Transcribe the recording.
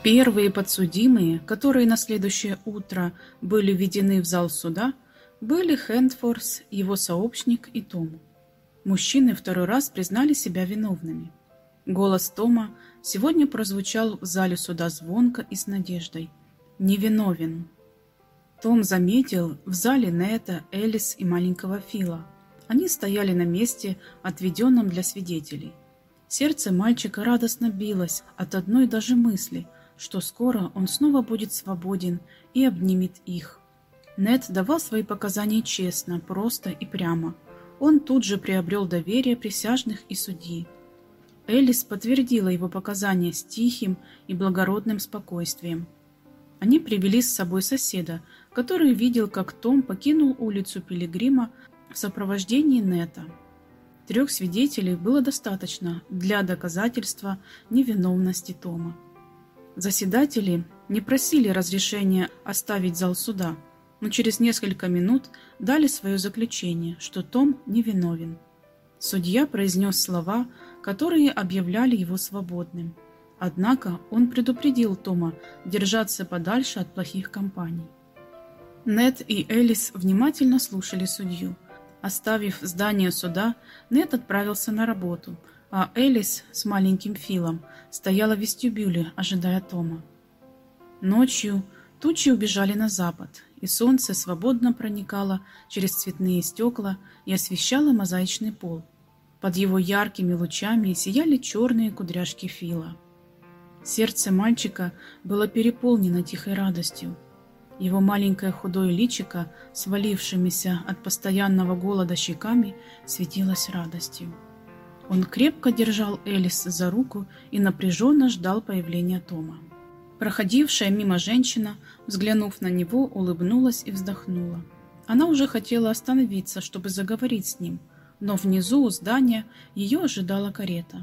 Первые подсудимые, которые на следующее утро были введены в зал суда, были Хэндфорс, его сообщник и Том. Мужчины второй раз признали себя виновными. Голос Тома сегодня прозвучал в зале суда звонко и с надеждой. «Невиновен». Том заметил в зале Нета, Элис и маленького Фила. Они стояли на месте, отведенном для свидетелей. Сердце мальчика радостно билось от одной даже мысли, что скоро он снова будет свободен и обнимет их. Нет давал свои показания честно, просто и прямо. Он тут же приобрел доверие присяжных и судьи. Элис подтвердила его показания с тихим и благородным спокойствием. Они привели с собой соседа, который видел, как Том покинул улицу Пилигрима в сопровождении Нета. 3 свидетелей было достаточно для доказательства невиновности Тома. Заседатели не просили разрешения оставить зал суда, но через несколько минут дали свое заключение, что Том невиновен. Судья произнес слова, которые объявляли его свободным. Однако он предупредил Тома держаться подальше от плохих компаний. Нет и Элис внимательно слушали судью. Оставив здание суда, Нет отправился на работу, а Элис с маленьким Филом стояла в вестибюле, ожидая Тома. Ночью тучи убежали на запад, и солнце свободно проникало через цветные стекла и освещало мозаичный пол. Под его яркими лучами сияли черные кудряшки Фила. Сердце мальчика было переполнено тихой радостью. Его маленькое худое личико, свалившимися от постоянного голода щеками, светилось радостью. Он крепко держал Элис за руку и напряженно ждал появления Тома. Проходившая мимо женщина, взглянув на него, улыбнулась и вздохнула. Она уже хотела остановиться, чтобы заговорить с ним, но внизу у здания ее ожидала карета.